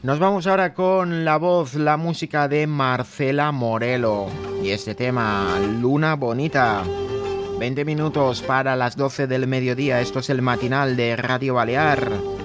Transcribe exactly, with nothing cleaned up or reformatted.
Nos vamos ahora con la voz, la música de Marcela Morelo y este tema, Luna Bonita. veinte minutos para las doce del mediodía, esto es el matinal de Radio Balear.